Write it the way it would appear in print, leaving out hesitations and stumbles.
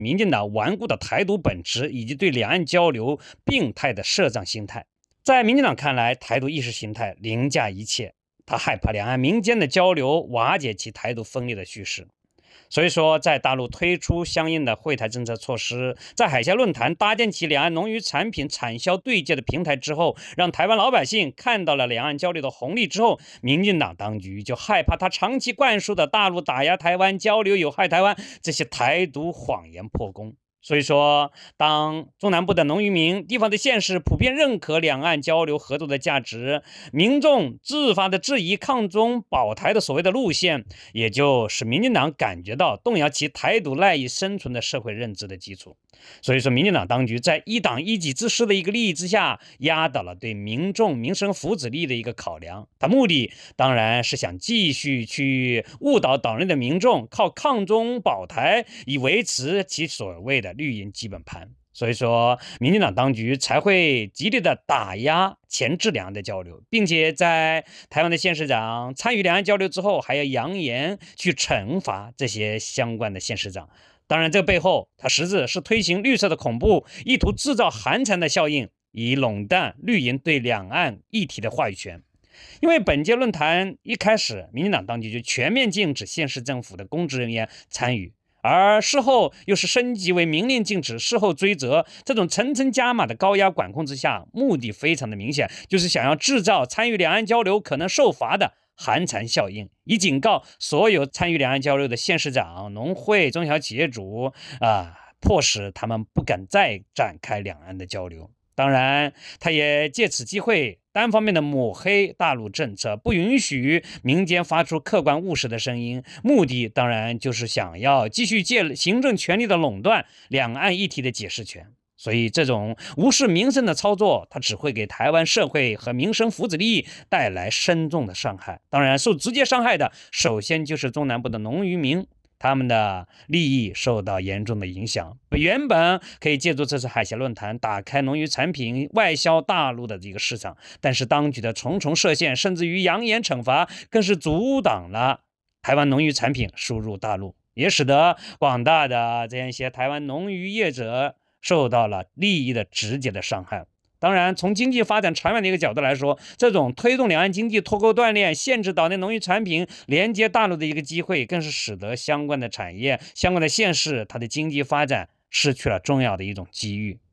民进党顽固的台独本质以及对两岸交流病态的设障心态。在民进党看来，台独意识形态凌驾一切，他害怕两岸民间的交流瓦解其台独分裂的叙事。所以说，在大陆推出相应的惠台政策措施，在海峡论坛搭建起两岸农渔产品产销对接的平台之后，让台湾老百姓看到了两岸交流的红利之后，民进党当局就害怕他长期灌输的大陆打压台湾、交流有害台湾这些台独谎言破功。所以说，当中南部的农渔民、地方的县市普遍认可两岸交流合作的价值，民众自发的质疑抗中保台的所谓的路线，也就是民进党感觉到动摇其台独赖以生存的社会认知的基础。所以说，民进党当局在一党一己之师的一个利益之下，压倒了对民众民生福祉利益的一个考量。他目的当然是想继续去误导岛内的民众，靠抗中保台以维持其所谓的绿营基本盘。所以说，民进党当局才会极力的打压钳制两岸的交流，并且在台湾的县市长参与两岸交流之后，还要扬言去惩罚这些相关的县市长。当然，这个背后，它实质是推行绿色的恐怖，意图制造寒蝉的效应，以垄断绿营对两岸议题的话语权。因为本届论坛一开始，民进党当局就全面禁止县市政府的公职人员参与，而事后又是升级为明令禁止，事后追责，这种层层加码的高压管控之下，目的非常的明显，就是想要制造参与两岸交流可能受罚的寒蝉效应，以警告所有参与两岸交流的县市长、农会、中小企业主迫使他们不敢再展开两岸的交流。当然，他也借此机会单方面的抹黑大陆政策，不允许民间发出客观务实的声音，目的当然就是想要继续借行政权力的垄断两岸议题的解释权。所以这种无视民生的操作，它只会给台湾社会和民生福祉利益带来深重的伤害。当然，受直接伤害的首先就是中南部的农渔民，他们的利益受到严重的影响。原本可以借助这次海峡论坛打开农渔产品外销大陆的这个市场，但是当局的重重设限，甚至于扬言惩罚，更是阻挡了台湾农渔产品输入大陆，也使得广大的这样一些台湾农渔业者受到了利益的直接的伤害。当然，从经济发展长远的一个角度来说，这种推动两岸经济脱钩断链、限制岛内农渔产品连接大陆的一个机会，更是使得相关的产业、相关的县市它的经济发展失去了重要的一种机遇。